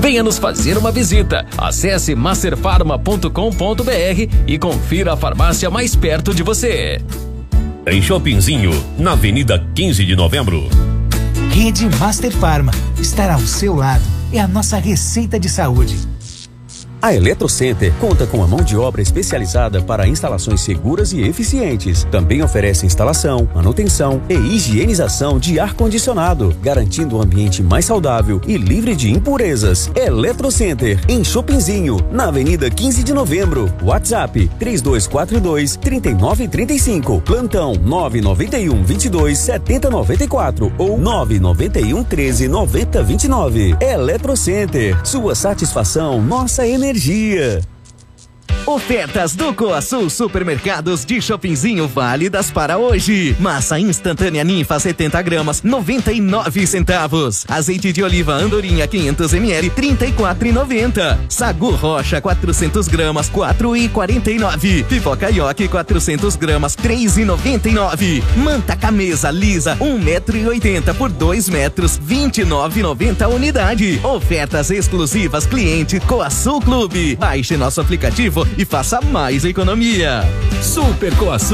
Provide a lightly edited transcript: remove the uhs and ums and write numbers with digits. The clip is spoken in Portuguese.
Venha nos fazer uma visita. Acesse masterfarma.com.br e confira a farmácia mais perto de você. Em Shoppingzinho, na Avenida 15 de Novembro. Rede Master Farma. Estar ao seu lado é a nossa receita de saúde. A Eletrocenter conta com a mão de obra especializada para instalações seguras e eficientes. Também oferece instalação, manutenção e higienização de ar-condicionado, garantindo um ambiente mais saudável e livre de impurezas. Eletrocenter, em Shoppingzinho, na Avenida 15 de Novembro. WhatsApp 3242-3935. Plantão 991-22-7094 ou 991-13-9029. Eletrocenter, sua satisfação, nossa energia. Ofertas do Coasul Supermercados de Shoppingzinho válidas para hoje. Massa instantânea Ninfa 70 gramas, 99 centavos. Azeite de oliva Andorinha 500 ml, 34,90. Sagu Rocha 400 gramas, 4,49. Pipoca Yoki 400 gramas, 3,99. Manta Camesa lisa 1,80 m por 2 metros, 29,90 unidade. Ofertas exclusivas cliente Coasul Clube. Baixe nosso aplicativo e faça mais economia. Super Coasul